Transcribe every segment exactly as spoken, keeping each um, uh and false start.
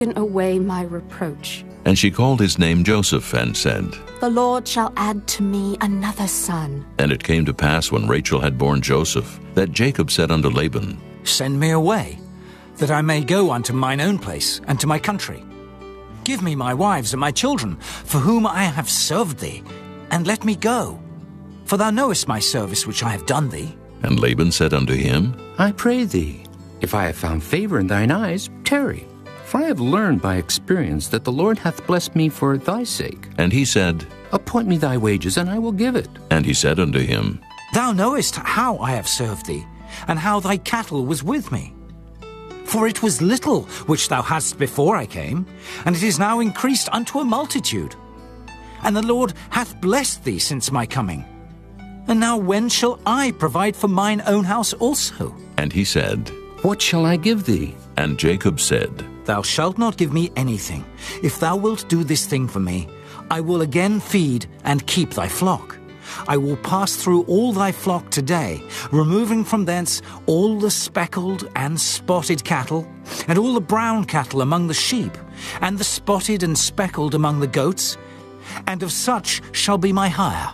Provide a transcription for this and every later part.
away my reproach. And she called his name Joseph, and said, The Lord shall add to me another son. And it came to pass, when Rachel had borne Joseph, that Jacob said unto Laban, Send me away, that I may go unto mine own place and to my country. Give me my wives and my children, for whom I have served thee, and let me go. For thou knowest my service which I have done thee. And Laban said unto him, I pray thee, if I have found favor in thine eyes, tarry. For I have learned by experience that the Lord hath blessed me for thy sake. And he said, Appoint me thy wages, and I will give it. And he said unto him, Thou knowest how I have served thee, and how thy cattle was with me. For it was little which thou hadst before I came, and it is now increased unto a multitude. And the Lord hath blessed thee since my coming. And now when shall I provide for mine own house also? And he said, What shall I give thee? And Jacob said, Thou shalt not give me anything. If thou wilt do this thing for me, I will again feed and keep thy flock. I will pass through all thy flock today, removing from thence all the speckled and spotted cattle, and all the brown cattle among the sheep, and the spotted and speckled among the goats, and of such shall be my hire.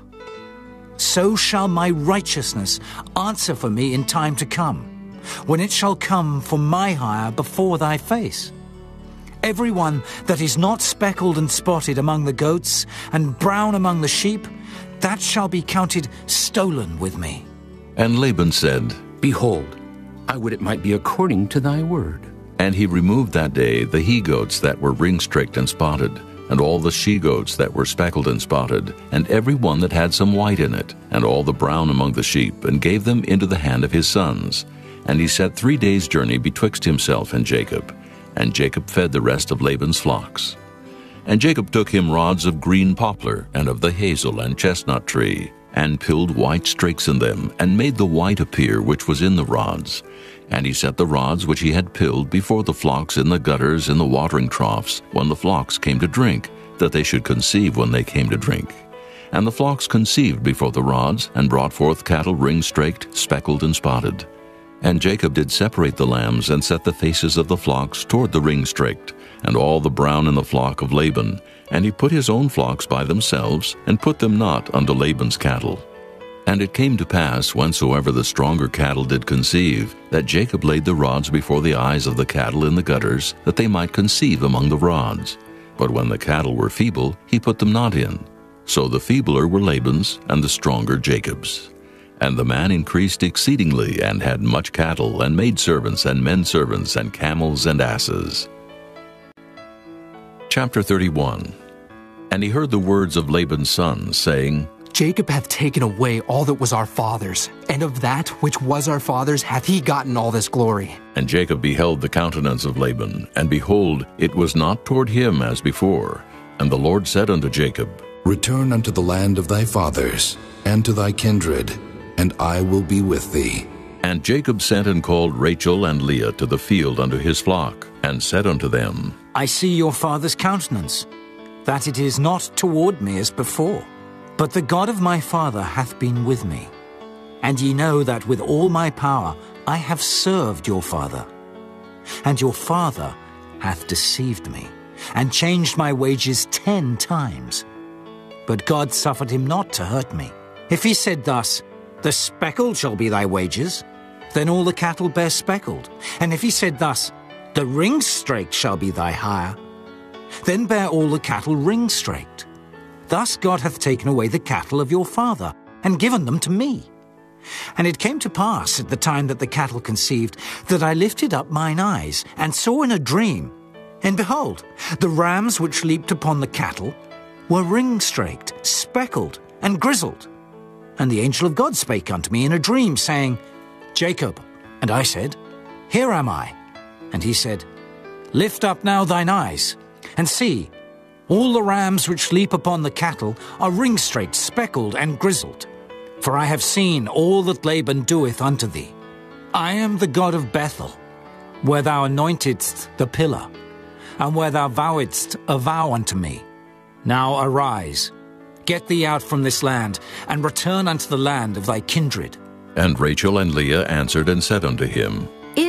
So shall my righteousness answer for me in time to come, when it shall come for my hire before thy face. Every one that is not speckled and spotted among the goats, and brown among the sheep, that shall be counted stolen with me. And Laban said, Behold, I would it might be according to thy word. And he removed that day the he-goats that were ring-streaked and spotted, and all the she-goats that were speckled and spotted, and every one that had some white in it, and all the brown among the sheep, and gave them into the hand of his sons. And he set three days' journey betwixt himself and Jacob. And Jacob fed the rest of Laban's flocks. And Jacob took him rods of green poplar, and of the hazel and chestnut tree, and pilled white streaks in them, and made the white appear which was in the rods. And he set the rods which he had pilled before the flocks in the gutters in the watering troughs, when the flocks came to drink, that they should conceive when they came to drink. And the flocks conceived before the rods, and brought forth cattle ring-straked, speckled, and spotted. And Jacob did separate the lambs, and set the faces of the flocks toward the ring-straked, and all the brown in the flock of Laban. And he put his own flocks by themselves, and put them not unto Laban's cattle. And it came to pass, whensoever the stronger cattle did conceive, that Jacob laid the rods before the eyes of the cattle in the gutters, that they might conceive among the rods. But when the cattle were feeble, he put them not in. So the feebler were Laban's, and the stronger Jacob's. And the man increased exceedingly, and had much cattle, and maidservants, and menservants, and camels, and asses. Chapter thirty-one. And he heard the words of Laban's son, saying, Jacob hath taken away all that was our father's, and of that which was our father's hath he gotten all this glory. And Jacob beheld the countenance of Laban, and behold, it was not toward him as before. And the Lord said unto Jacob, Return unto the land of thy fathers, and to thy kindred, and I will be with thee. And Jacob sent and called Rachel and Leah to the field unto his flock, and said unto them, I see your father's countenance, that it is not toward me as before. But the God of my father hath been with me. And ye know that with all my power I have served your father. And your father hath deceived me, and changed my wages ten times. But God suffered him not to hurt me. If he said thus, The speckled shall be thy wages, then all the cattle bear speckled. And if he said thus, The ring-straked shall be thy hire, then bear all the cattle ring-straked. Thus God hath taken away the cattle of your father, and given them to me. And it came to pass at the time that the cattle conceived, that I lifted up mine eyes, and saw in a dream, and behold, the rams which leaped upon the cattle were ring-straked, speckled, and grizzled. And the angel of God spake unto me in a dream, saying, Jacob. And I said, Here am I. And he said, Lift up now thine eyes, and see, all the rams which leap upon the cattle are ring-straked, speckled, and grizzled. For I have seen all that Laban doeth unto thee. I am the God of Bethel, where thou anointedst the pillar, and where thou vowedst a vow unto me. Now arise, get thee out from this land, and return unto the land of thy kindred. And Rachel and Leah answered and said unto him, Is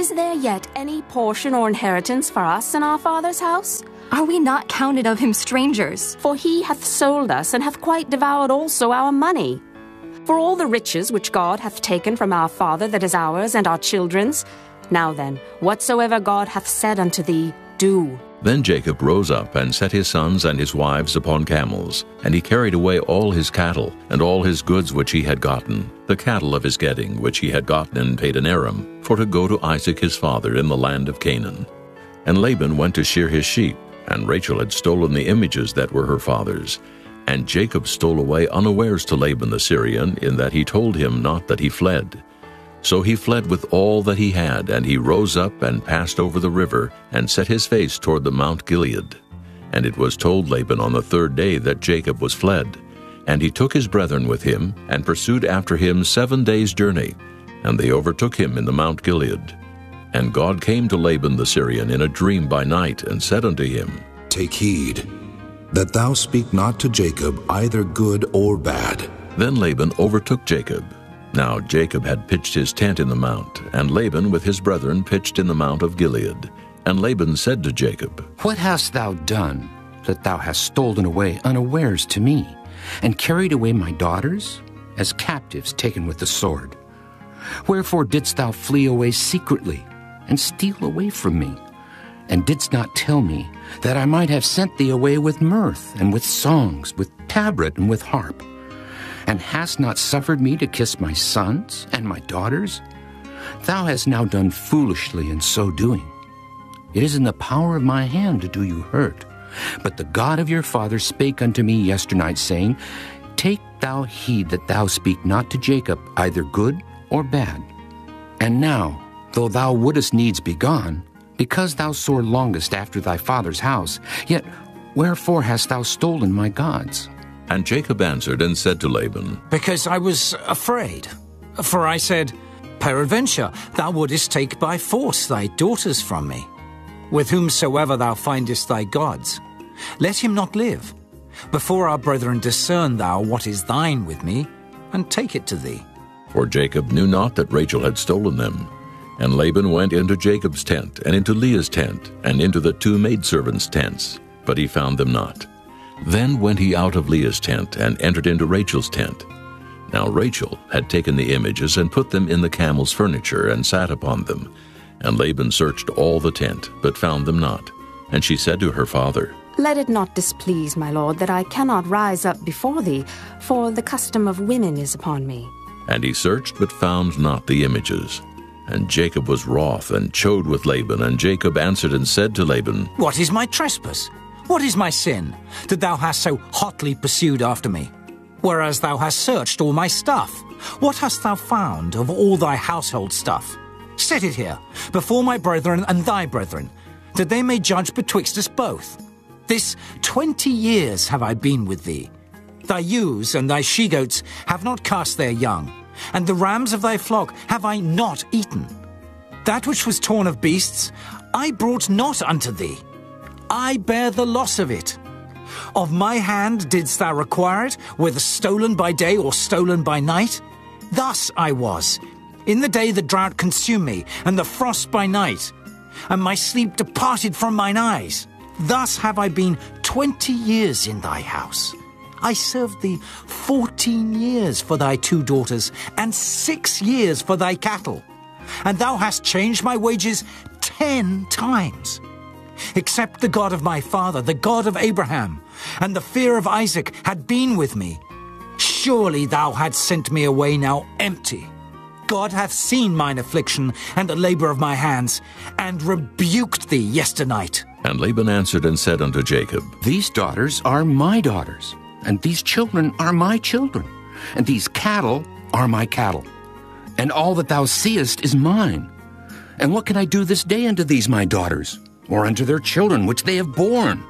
Is there yet any portion or inheritance for us in our father's house? Are we not counted of him strangers? For he hath sold us, and hath quite devoured also our money. For all the riches which God hath taken from our father, that is ours and our children's. Now then, whatsoever God hath said unto thee, do. Then Jacob rose up and set his sons and his wives upon camels, and he carried away all his cattle, and all his goods which he had gotten, the cattle of his getting which he had gotten in Padanaram, for to go to Isaac his father in the land of Canaan. And Laban went to shear his sheep, and Rachel had stolen the images that were her father's. And Jacob stole away unawares to Laban the Syrian, in that he told him not that he fled. So he fled with all that he had, and he rose up and passed over the river, and set his face toward the Mount Gilead. And it was told Laban on the third day that Jacob was fled. And he took his brethren with him, and pursued after him seven days' journey. And they overtook him in the Mount Gilead. And God came to Laban the Syrian in a dream by night, and said unto him, Take heed, that thou speak not to Jacob either good or bad. Then Laban overtook Jacob. Now Jacob had pitched his tent in the mount, and Laban with his brethren pitched in the mount of Gilead. And Laban said to Jacob, What hast thou done, that thou hast stolen away unawares to me, and carried away my daughters, as captives taken with the sword? Wherefore didst thou flee away secretly, and steal away from me, and didst not tell me, that I might have sent thee away with mirth, and with songs, with tabret, and with harp? And hast not suffered me to kiss my sons and my daughters? Thou hast now done foolishly in so doing. It is in the power of my hand to do you hurt. But the God of your father spake unto me yesternight, saying, Take thou heed that thou speak not to Jacob either good or bad. And now, though thou wouldest needs be gone, because thou sore longest after thy father's house, yet wherefore hast thou stolen my gods? And Jacob answered and said to Laban, Because I was afraid. For I said, Peradventure thou wouldest take by force thy daughters from me. With whomsoever thou findest thy gods, let him not live. Before our brethren discern thou what is thine with me, and take it to thee. For Jacob knew not that Rachel had stolen them. And Laban went into Jacob's tent, and into Leah's tent, and into the two maidservants' tents, but he found them not. Then went he out of Leah's tent, and entered into Rachel's tent. Now Rachel had taken the images, and put them in the camel's furniture, and sat upon them. And Laban searched all the tent, but found them not. And she said to her father, Let it not displease, my lord, that I cannot rise up before thee, for the custom of women is upon me. And he searched, but found not the images. And Jacob was wroth, and chode with Laban. And Jacob answered and said to Laban, What is my trespass? What is my sin, that thou hast so hotly pursued after me? Whereas thou hast searched all my stuff. What hast thou found of all thy household stuff? Set it here, before my brethren and thy brethren, that they may judge betwixt us both. This twenty years have I been with thee. Thy ewes and thy she-goats have not cast their young, and the rams of thy flock have I not eaten. That which was torn of beasts I brought not unto thee. I bear the loss of it. Of my hand didst thou require it, whether stolen by day or stolen by night? Thus I was, in the day the drought consumed me, and the frost by night, and my sleep departed from mine eyes. Thus have I been twenty years in thy house. I served thee fourteen years for thy two daughters, and six years for thy cattle. And thou hast changed my wages ten times. Except the God of my father, the God of Abraham, and the fear of Isaac had been with me, surely thou hadst sent me away now empty. God hath seen mine affliction and the labor of my hands, and rebuked thee yesternight. And Laban answered and said unto Jacob, These daughters are my daughters, and these children are my children, and these cattle are my cattle, and all that thou seest is mine. And what can I do this day unto these my daughters, or unto their children which they have borne?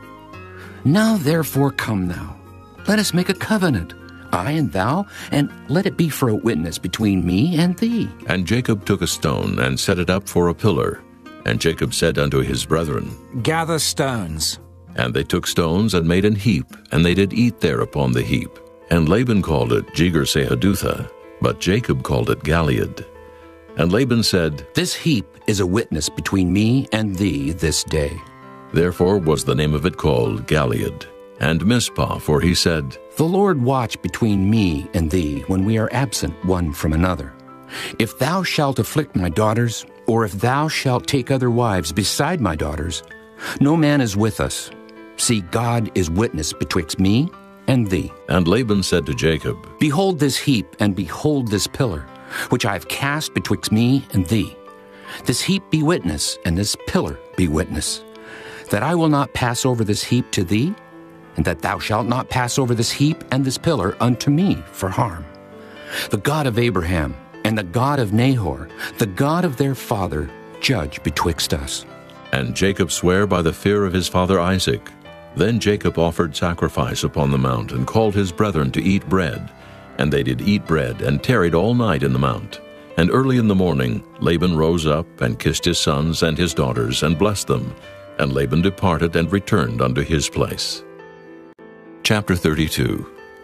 Now therefore come thou, let us make a covenant, I and thou, and let it be for a witness between me and thee. And Jacob took a stone, and set it up for a pillar. And Jacob said unto his brethren, Gather stones. And they took stones, and made an heap, and they did eat there upon the heap. And Laban called it Jegar-sahadutha, but Jacob called it Galeed. And Laban said, This heap is a witness between me and thee this day. Therefore was the name of it called Galeed. And Mizpah, for he said, The Lord watch between me and thee when we are absent one from another. If thou shalt afflict my daughters, or if thou shalt take other wives beside my daughters, no man is with us. See, God is witness betwixt me and thee. And Laban said to Jacob, Behold this heap, and behold this pillar, which I have cast betwixt me and thee. This heap be witness, and this pillar be witness, that I will not pass over this heap to thee, and that thou shalt not pass over this heap and this pillar unto me for harm. The God of Abraham, and the God of Nahor, the God of their father, judge betwixt us. And Jacob sware by the fear of his father Isaac. Then Jacob offered sacrifice upon the mount, and called his brethren to eat bread. And they did eat bread, and tarried all night in the mount. And early in the morning Laban rose up, and kissed his sons and his daughters, and blessed them. And Laban departed, and returned unto his place. Chapter thirty-two.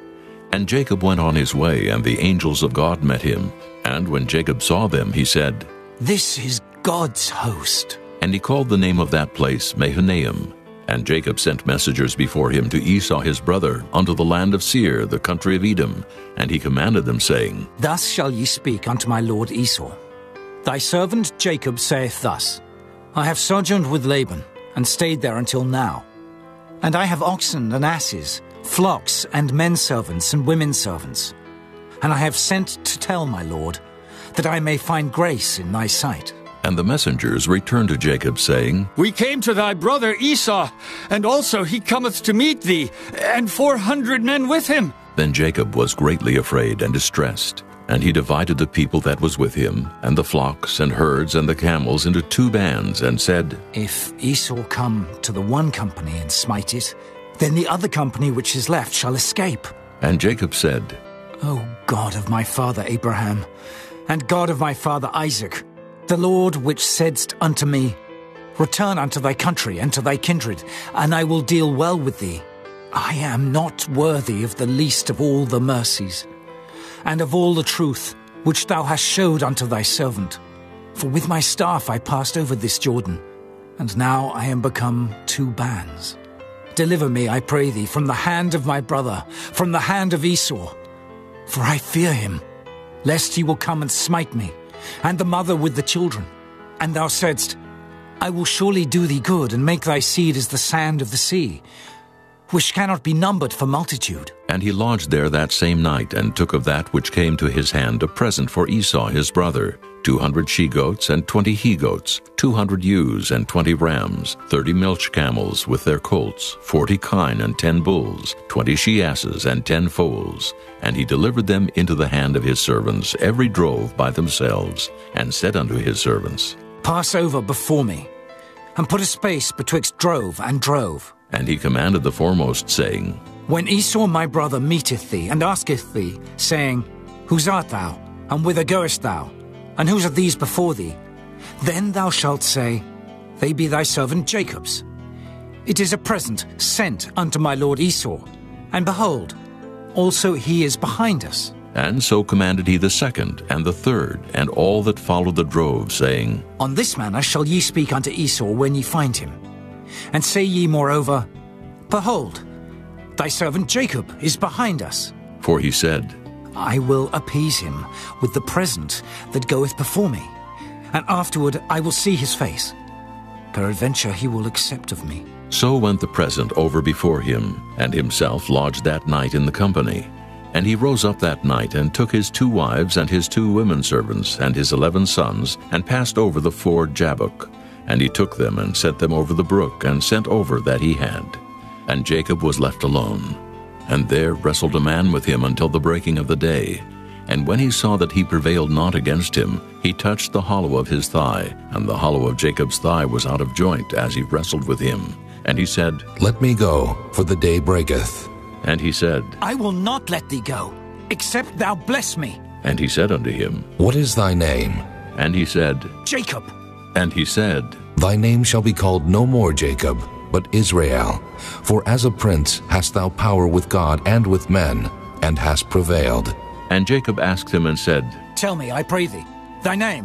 And Jacob went on his way, and the angels of God met him. And when Jacob saw them, he said, This is God's host. And he called the name of that place Mahanaim. And Jacob sent messengers before him to Esau his brother, unto the land of Seir, the country of Edom. And he commanded them, saying, Thus shall ye speak unto my lord Esau. Thy servant Jacob saith thus, I have sojourned with Laban, and stayed there until now. And I have oxen and asses, flocks and men servants and women servants. And I have sent to tell my lord, that I may find grace in thy sight. And the messengers returned to Jacob, saying, We came to thy brother Esau, and also he cometh to meet thee, and four hundred men with him. Then Jacob was greatly afraid and distressed. And he divided the people that was with him, and the flocks and herds and the camels, into two bands, and said, If Esau come to the one company and smite it, then the other company which is left shall escape. And Jacob said, O God of my father Abraham, and God of my father Isaac, the Lord which saidst unto me, Return unto thy country and to thy kindred, and I will deal well with thee. I am not worthy of the least of all the mercies, and of all the truth which thou hast showed unto thy servant. For with my staff I passed over this Jordan, and now I am become two bands. Deliver me, I pray thee, from the hand of my brother, from the hand of Esau. For I fear him, lest he will come and smite me, and the mother with the children. And thou saidst, I will surely do thee good, and make thy seed as the sand of the sea, which cannot be numbered for multitude. And he lodged there that same night, and took of that which came to his hand a present for Esau his brother, two hundred she-goats, and twenty he-goats, two hundred ewes, and twenty rams, thirty milch camels with their colts, forty kine, and ten bulls, twenty she-asses, and ten foals. And he delivered them into the hand of his servants, every drove by themselves, and said unto his servants, Pass over before me, and put a space betwixt drove and drove. And he commanded the foremost, saying, When Esau my brother meeteth thee, and asketh thee, saying, Whose art thou, and whither goest thou, and whose are these before thee? Then thou shalt say, They be thy servant Jacob's. It is a present sent unto my lord Esau, and behold, also he is behind us. And so commanded he the second, and the third, and all that followed the drove, saying, On this manner shall ye speak unto Esau when ye find him. And say ye moreover, Behold, thy servant Jacob is behind us. For he said, I will appease him with the present that goeth before me, and afterward I will see his face. Peradventure he will accept of me. So went the present over before him, and himself lodged that night in the company. And he rose up that night, and took his two wives, and his two women servants, and his eleven sons, and passed over the ford Jabbok. And he took them, and set them over the brook, and sent over that he had. And Jacob was left alone. And there wrestled a man with him until the breaking of the day. And when he saw that he prevailed not against him, he touched the hollow of his thigh, and the hollow of Jacob's thigh was out of joint as he wrestled with him. And he said, Let me go, for the day breaketh. And he said, I will not let thee go, except thou bless me. And he said unto him, What is thy name? And he said, Jacob. And he said, Thy name shall be called no more Jacob, but Israel. For as a prince hast thou power with God and with men, and hast prevailed. And Jacob asked him and said, Tell me, I pray thee, thy name.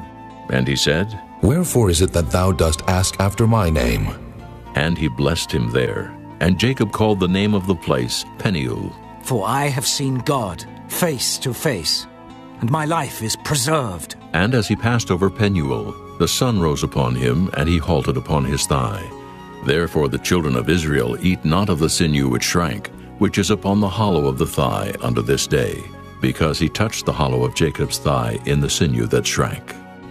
And he said, Wherefore is it that thou dost ask after my name? And he blessed him there. And Jacob called the name of the place Peniel. For I have seen God face to face, and my life is preserved. And as he passed over Penuel, the sun rose upon him, and he halted upon his thigh. Therefore the children of Israel eat not of the sinew which shrank, which is upon the hollow of the thigh unto this day, because he touched the hollow of Jacob's thigh in the sinew that shrank.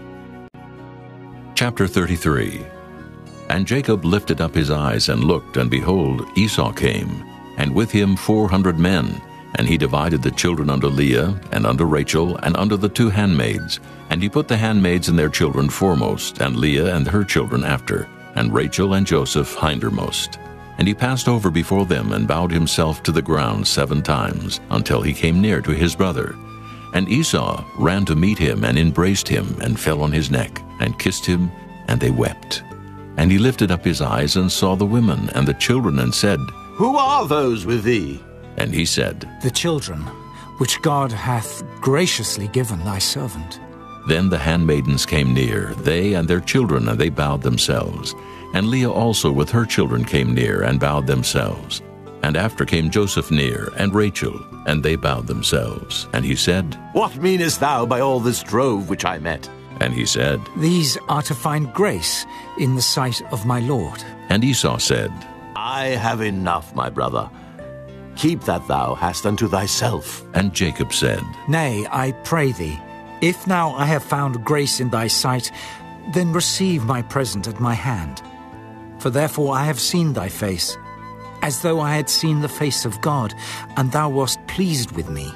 Chapter thirty-three. And Jacob lifted up his eyes and looked, and behold, Esau came, and with him four hundred men. And he divided the children unto Leah, and unto Rachel, and unto the two handmaids. And he put the handmaids and their children foremost, and Leah and her children after, and Rachel and Joseph hindermost. And he passed over before them, and bowed himself to the ground seven times, until he came near to his brother. And Esau ran to meet him, and embraced him, and fell on his neck, and kissed him, and they wept. And he lifted up his eyes, and saw the women and the children, and said, Who are those with thee? And he said, The children, which God hath graciously given thy servant. Then the handmaidens came near, they and their children, and they bowed themselves. And Leah also with her children came near, and bowed themselves. And after came Joseph near, and Rachel, and they bowed themselves. And he said, What meanest thou by all this drove which I met? And he said, These are to find grace in the sight of my Lord. And Esau said, I have enough, my brother. Keep that thou hast unto thyself. And Jacob said, Nay, I pray thee, if now I have found grace in thy sight, then receive my present at my hand. For therefore I have seen thy face, as though I had seen the face of God, and thou wast pleased with me.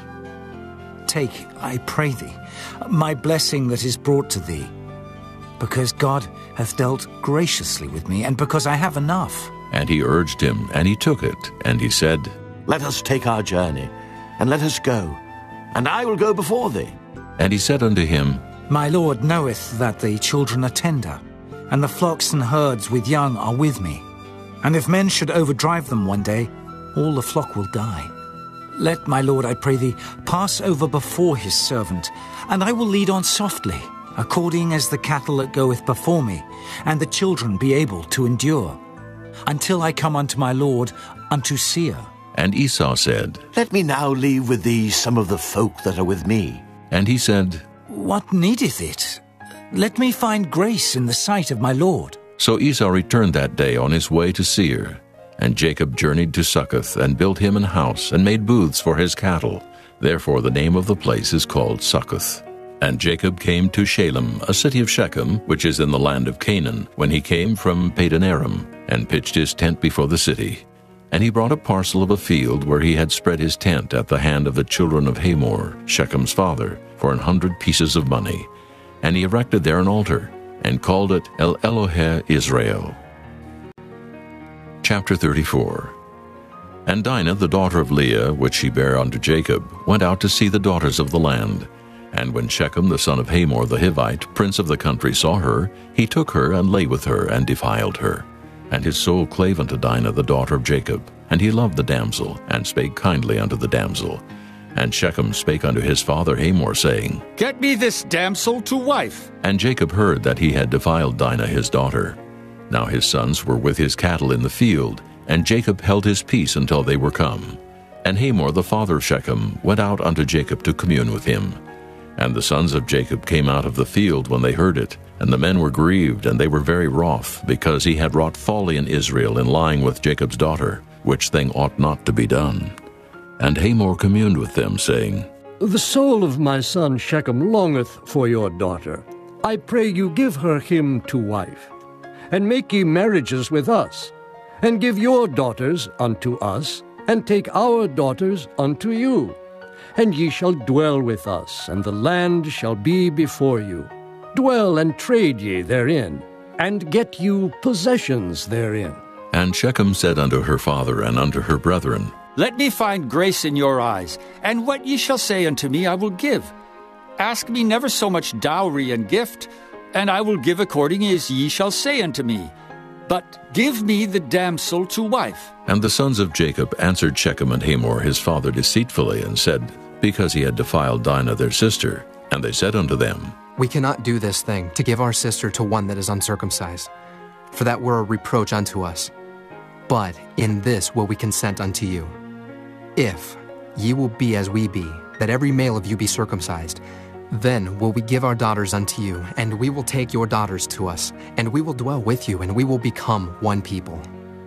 Take, I pray thee, my blessing that is brought to thee, because God hath dealt graciously with me, and because I have enough. And he urged him, and he took it, and he said, Let us take our journey, and let us go, and I will go before thee. And he said unto him, My Lord knoweth that the children are tender, and the flocks and herds with young are with me. And if men should overdrive them one day, all the flock will die. Let my Lord, I pray thee, pass over before his servant, and I will lead on softly, according as the cattle that goeth before me, and the children be able to endure, until I come unto my Lord, unto Seir. And Esau said, Let me now leave with thee some of the folk that are with me. And he said, What needeth it? Let me find grace in the sight of my Lord. So Esau returned that day on his way to Seir. And Jacob journeyed to Succoth, and built him an house, and made booths for his cattle. Therefore the name of the place is called Succoth. And Jacob came to Shalem, a city of Shechem, which is in the land of Canaan, when he came from Padan Aram, and pitched his tent before the city. And he brought a parcel of a field where he had spread his tent at the hand of the children of Hamor, Shechem's father, for an hundred pieces of money. And he erected there an altar, and called it El Elohe Israel. Chapter thirty-four. And Dinah, the daughter of Leah, which she bare unto Jacob, went out to see the daughters of the land. And when Shechem the son of Hamor the Hivite, prince of the country, saw her, he took her, and lay with her, and defiled her. And his soul clave unto Dinah the daughter of Jacob. And he loved the damsel, and spake kindly unto the damsel. And Shechem spake unto his father Hamor, saying, Get me this damsel to wife. And Jacob heard that he had defiled Dinah his daughter. Now his sons were with his cattle in the field, and Jacob held his peace until they were come. And Hamor the father of Shechem went out unto Jacob to commune with him. And the sons of Jacob came out of the field when they heard it, and the men were grieved, and they were very wroth, because he had wrought folly in Israel in lying with Jacob's daughter, which thing ought not to be done. And Hamor communed with them, saying, The soul of my son Shechem longeth for your daughter. I pray you give her him to wife, and make ye marriages with us, and give your daughters unto us, and take our daughters unto you. And ye shall dwell with us, and the land shall be before you. Dwell and trade ye therein, and get you possessions therein. And Shechem said unto her father and unto her brethren, Let me find grace in your eyes, and what ye shall say unto me I will give. Ask me never so much dowry and gift, and I will give according as ye shall say unto me. But give me the damsel to wife. And the sons of Jacob answered Shechem and Hamor his father deceitfully, and said, Because he had defiled Dinah their sister. And they said unto them, We cannot do this thing, to give our sister to one that is uncircumcised, for that were a reproach unto us. But in this will we consent unto you. If ye will be as we be, that every male of you be circumcised, then will we give our daughters unto you, and we will take your daughters to us, and we will dwell with you, and we will become one people.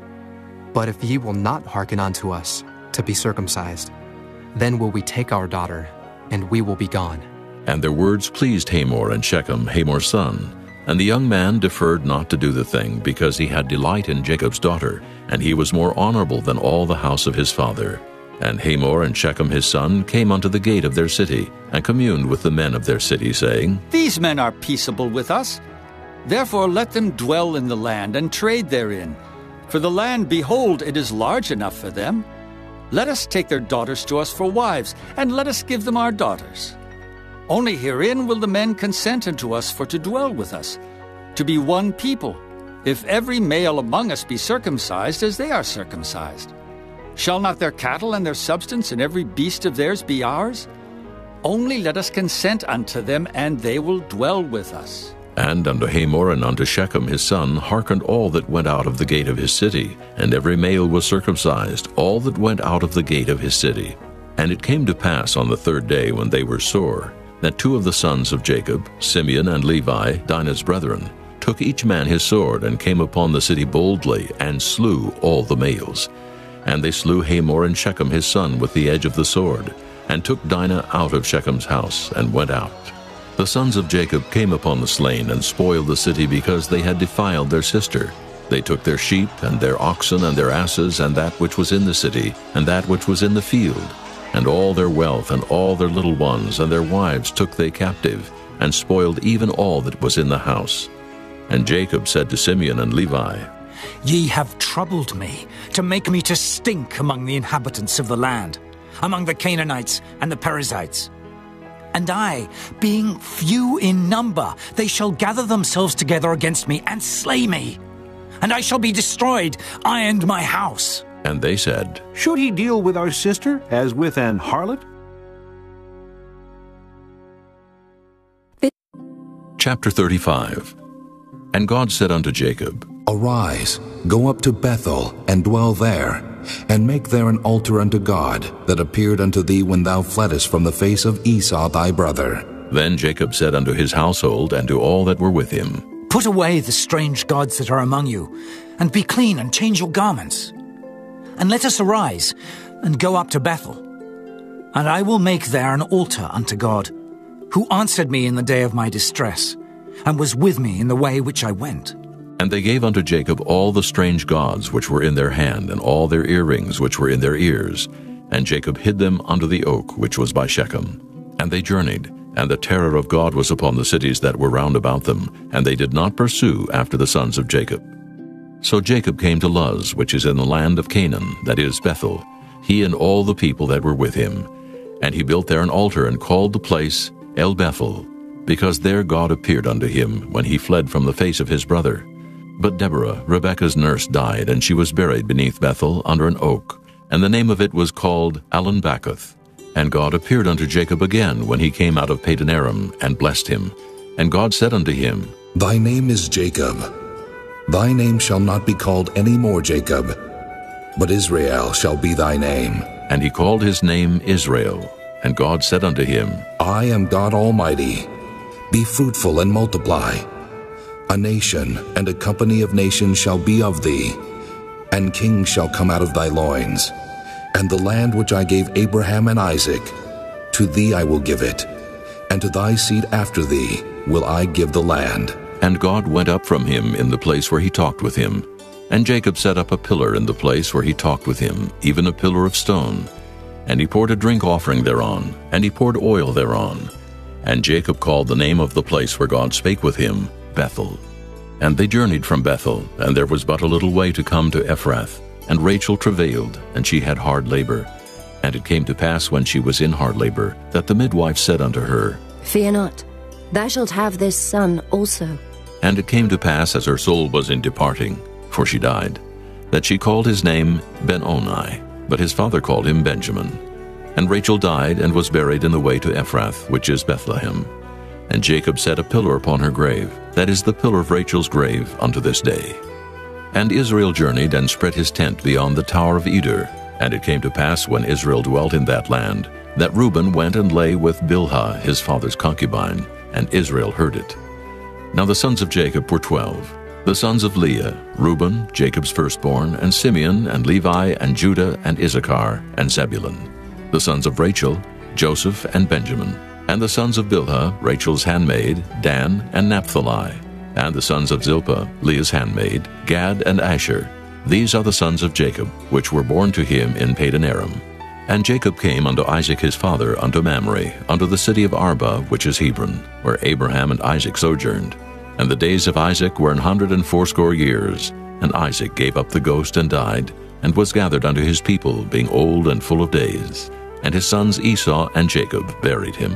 But if ye will not hearken unto us, to be circumcised, then will we take our daughter, and we will be gone. And their words pleased Hamor and Shechem, Hamor's son. And the young man deferred not to do the thing, because he had delight in Jacob's daughter, and he was more honorable than all the house of his father. And Hamor and Shechem his son came unto the gate of their city, and communed with the men of their city, saying, These men are peaceable with us. Therefore let them dwell in the land, and trade therein. For the land, behold, it is large enough for them. Let us take their daughters to us for wives, and let us give them our daughters. Only herein will the men consent unto us for to dwell with us, to be one people, if every male among us be circumcised as they are circumcised. Shall not their cattle and their substance and every beast of theirs be ours? Only let us consent unto them, and they will dwell with us. And unto Hamor and unto Shechem his son hearkened all that went out of the gate of his city, and every male was circumcised, all that went out of the gate of his city. And it came to pass on the third day, when they were sore, that two of the sons of Jacob, Simeon and Levi, Dinah's brethren, took each man his sword, and came upon the city boldly, and slew all the males. And they slew Hamor and Shechem his son with the edge of the sword, and took Dinah out of Shechem's house, and went out. The sons of Jacob came upon the slain, and spoiled the city, because they had defiled their sister. They took their sheep, and their oxen, and their asses, and that which was in the city, and that which was in the field, and all their wealth, and all their little ones, and their wives took they captive, and spoiled even all that was in the house. And Jacob said to Simeon and Levi, Ye have troubled me, to make me to stink among the inhabitants of the land, among the Canaanites and the Perizzites. And I, being few in number, they shall gather themselves together against me, and slay me. And I shall be destroyed, I and my house. And they said, Should he deal with our sister as with an harlot? Chapter thirty-five. And God said unto Jacob, Arise, go up to Bethel, and dwell there, and make there an altar unto God, that appeared unto thee when thou fleddest from the face of Esau thy brother. Then Jacob said unto his household, and to all that were with him, Put away the strange gods that are among you, and be clean, and change your garments. And let us arise, and go up to Bethel. And I will make there an altar unto God, who answered me in the day of my distress, and was with me in the way which I went. And they gave unto Jacob all the strange gods which were in their hand, and all their earrings which were in their ears. And Jacob hid them under the oak which was by Shechem. And they journeyed, and the terror of God was upon the cities that were round about them, and they did not pursue after the sons of Jacob. So Jacob came to Luz, which is in the land of Canaan, that is Bethel, he and all the people that were with him. And he built there an altar, and called the place El Bethel, because there God appeared unto him when he fled from the face of his brother. But Deborah, Rebekah's nurse, died, and she was buried beneath Bethel under an oak, and the name of it was called Allon-Bachuth. And God appeared unto Jacob again when he came out of Padanaram, and blessed him. And God said unto him, Thy name is Jacob. Thy name shall not be called any more Jacob, but Israel shall be thy name. And he called his name Israel. And God said unto him, I am God Almighty. Be fruitful and multiply. A nation and a company of nations shall be of thee, and kings shall come out of thy loins. And the land which I gave Abraham and Isaac, to thee I will give it, and to thy seed after thee will I give the land. And God went up from him in the place where he talked with him. And Jacob set up a pillar in the place where he talked with him, even a pillar of stone. And he poured a drink offering thereon, and he poured oil thereon. And Jacob called the name of the place where God spake with him, Bethel. And they journeyed from Bethel, and there was but a little way to come to Ephrath. And Rachel travailed, and she had hard labor. And it came to pass, when she was in hard labor, that the midwife said unto her, Fear not, thou shalt have this son also. And it came to pass, as her soul was in departing, for she died, that she called his name Ben-Oni, but his father called him Benjamin. And Rachel died, and was buried in the way to Ephrath, which is Bethlehem. And Jacob set a pillar upon her grave, that is the pillar of Rachel's grave unto this day. And Israel journeyed and spread his tent beyond the tower of Eder. And it came to pass, when Israel dwelt in that land, that Reuben went and lay with Bilhah his father's concubine, and Israel heard it. Now the sons of Jacob were twelve. The sons of Leah, Reuben, Jacob's firstborn, and Simeon, and Levi, and Judah, and Issachar, and Zebulun. The sons of Rachel, Joseph, and Benjamin. And the sons of Bilhah, Rachel's handmaid, Dan, and Naphtali. And the sons of Zilpah, Leah's handmaid, Gad, and Asher. These are the sons of Jacob, which were born to him in Padan Aram. And Jacob came unto Isaac his father, unto Mamre, unto the city of Arba, which is Hebron, where Abraham and Isaac sojourned. And the days of Isaac were an hundred and fourscore years. And Isaac gave up the ghost and died, and was gathered unto his people, being old and full of days. And his sons Esau and Jacob buried him.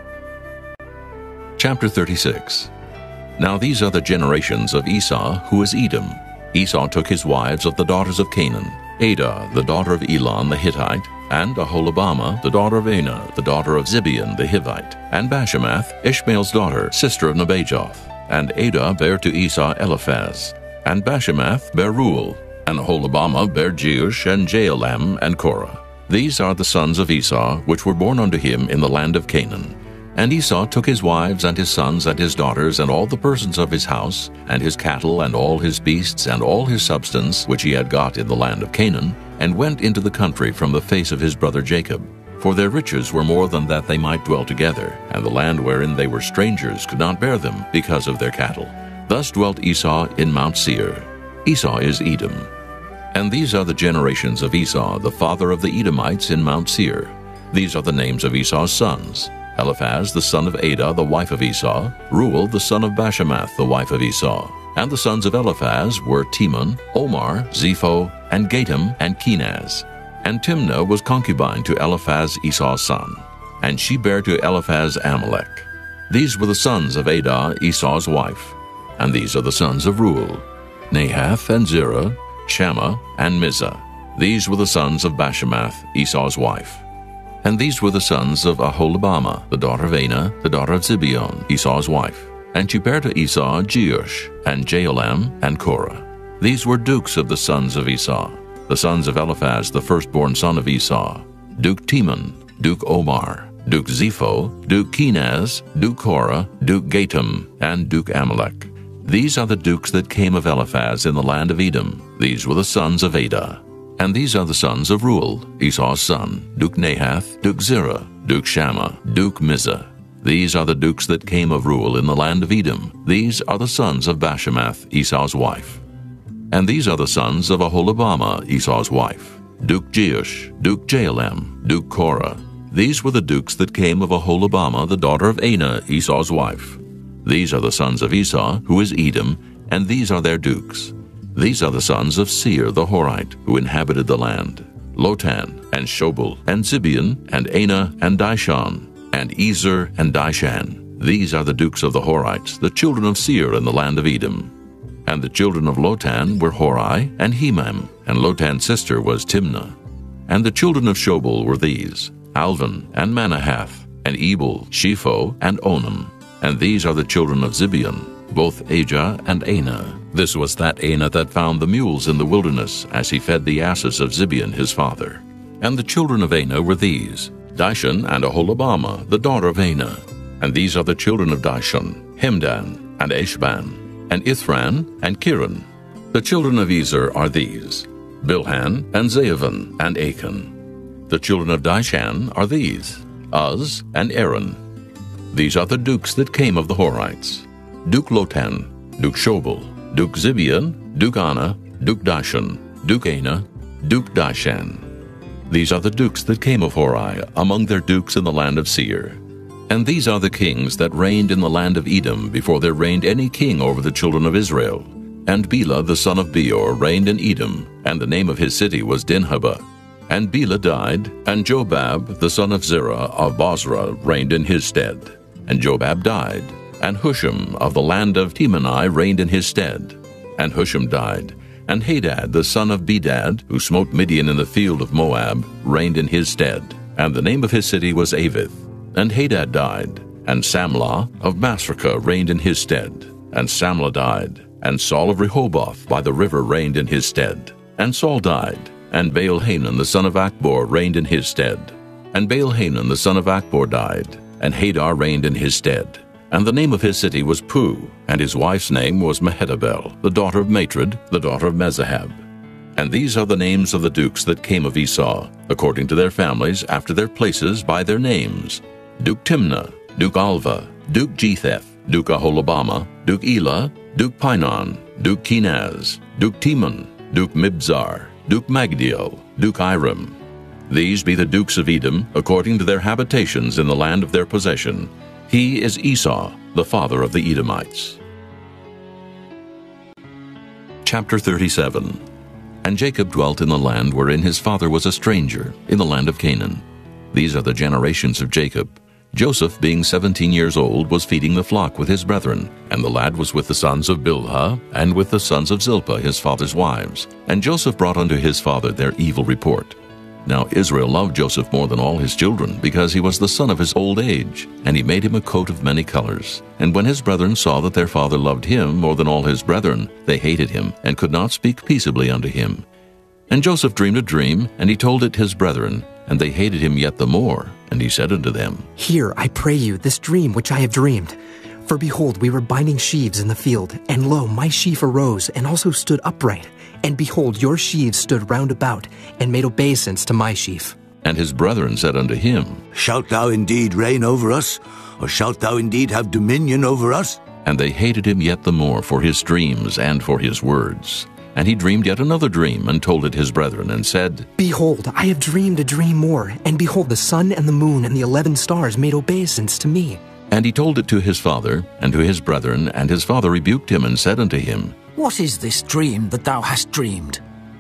Chapter thirty-six. Now these are the generations of Esau, who is Edom. Esau took his wives of the daughters of Canaan, Adah, the daughter of Elon the Hittite, and Aholibamah, the daughter of Anah, the daughter of Zibeon the Hivite, and Bashemath, Ishmael's daughter, sister of Nebajoth. And Adah bare to Esau Eliphaz, and Bashemath bare Reuel, and Aholibamah bare Jeush, and Jaalam, and Korah. These are the sons of Esau, which were born unto him in the land of Canaan. And Esau took his wives, and his sons, and his daughters, and all the persons of his house, and his cattle, and all his beasts, and all his substance, which he had got in the land of Canaan, and went into the country from the face of his brother Jacob. For their riches were more than that they might dwell together, and the land wherein they were strangers could not bear them, because of their cattle. Thus dwelt Esau in Mount Seir. Esau is Edom. And these are the generations of Esau, the father of the Edomites in Mount Seir. These are the names of Esau's sons: Eliphaz the son of Adah, the wife of Esau; Reuel the son of Bashemath, the wife of Esau. And the sons of Eliphaz were Teman, Omar, Zepho, and Gatam, and Kenaz. And Timnah was concubine to Eliphaz Esau's son, and she bare to Eliphaz Amalek. These were the sons of Adah, Esau's wife. And these are the sons of Reuel: Nahath, and Zerah, Shammah, and Mizah. These were the sons of Bashemath, Esau's wife. And these were the sons of Aholibamah, the daughter of Anah, the daughter of Zibeon, Esau's wife. And she bare to Esau Jeush, and Jaalam, and Korah. These were dukes of the sons of Esau. The sons of Eliphaz, the firstborn son of Esau: Duke Teman, Duke Omar, Duke Zepho, Duke Kenaz, Duke Korah, Duke Gatam, and Duke Amalek. These are the dukes that came of Eliphaz in the land of Edom. These were the sons of Adah. And these are the sons of Reuel, Esau's son: Duke Nahath, Duke Zerah, Duke Shammah, Duke Mizah. These are the dukes that came of Reuel in the land of Edom. These are the sons of Bashemath, Esau's wife. And these are the sons of Aholibamah, Esau's wife: Duke Jeush, Duke Jaalam, Duke Korah. These were the dukes that came of Aholibamah, the daughter of Anah, Esau's wife. These are the sons of Esau, who is Edom, and these are their dukes. These are the sons of Seir the Horite, who inhabited the land: Lotan, and Shobal, and Zibeon, and Anah, and Dishon, and Ezer, and Dishan. These are the dukes of the Horites, the children of Seir in the land of Edom. And the children of Lotan were Hori, and Hemam, and Lotan's sister was Timnah. And the children of Shobal were these: Alvan, and Manahath, and Ebal, Shepho, and Onam. And these are the children of Zibeon, both Ajah and Anah. This was that Anah that found the mules in the wilderness, as he fed the asses of Zibeon his father. And the children of Anah were these: Dishon, and Aholibamah, the daughter of Anah. And these are the children of Dishon: Hemdan, and Eshban, and Ithran, and Kiran. The children of Ezer are these: Bilhan, and Zaavan, and Achan. The children of Dishan are these: Uz, and Aaron. These are the dukes that came of the Horites: Duke Lotan, Duke Shobal, Duke Zibeon, Duke Anah, Duke Dishon, Duke Anah, Duke Dishan. These are the dukes that came of Hori, among their dukes in the land of Seir. And these are the kings that reigned in the land of Edom before there reigned any king over the children of Israel. And Bela the son of Beor reigned in Edom, and the name of his city was Dinhabah. And Bela died, and Jobab the son of Zerah of Bozrah reigned in his stead. And Jobab died, and Husham of the land of Temani reigned in his stead. And Husham died, and Hadad the son of Bedad, who smote Midian in the field of Moab, reigned in his stead. And the name of his city was Avith. And Hadad died, And Samlah of Masrekah reigned in his stead. And Samlah died. And Saul of Rehoboth by the river reigned in his stead. And Saul died. And Baal-Hanan the son of Achbor reigned in his stead. And Baal-Hanan the son of Achbor died. And Hadar reigned in his stead. And the name of his city was Pu, and his wife's name was Mehetabel, the daughter of Matred, the daughter of Mezahab. And these are the names of the dukes that came of Esau, according to their families, after their places, by their names: Duke Timnah, Duke Alva, Duke Jetheth, Duke Aholabama, Duke Elah, Duke Pinon, Duke Kenaz, Duke Timon, Duke Mibzar, Duke Magdiel, Duke Iram. These be the dukes of Edom, according to their habitations in the land of their possession. He is Esau, the father of the Edomites. Chapter thirty-seven. And Jacob dwelt in the land wherein his father was a stranger, in the land of Canaan. These are the generations of Jacob. Joseph, being seventeen years old, was feeding the flock with his brethren, and the lad was with the sons of Bilhah, and with the sons of Zilpah his father's wives. And Joseph brought unto his father their evil report. Now Israel loved Joseph more than all his children, because he was the son of his old age, and he made him a coat of many colors. And when his brethren saw that their father loved him more than all his brethren, they hated him, and could not speak peaceably unto him. And Joseph dreamed a dream, and he told it his brethren, and they hated him yet the more. And he said unto them, Hear, I pray you, this dream which I have dreamed. For behold, we were binding sheaves in the field, and lo, my sheaf arose, and also stood upright. And behold, your sheaves stood round about, and made obeisance to my sheaf. And his brethren said unto him, Shalt thou indeed reign over us? Or shalt thou indeed have dominion over us? And they hated him yet the more for his dreams and for his words. And he dreamed yet another dream, and told it his brethren, and said, Behold, I have dreamed a dream more, and behold, the sun and the moon and the eleven stars made obeisance to me. And he told it to his father, and to his brethren, and his father rebuked him, and said unto him, What is this dream that thou hast dreamed?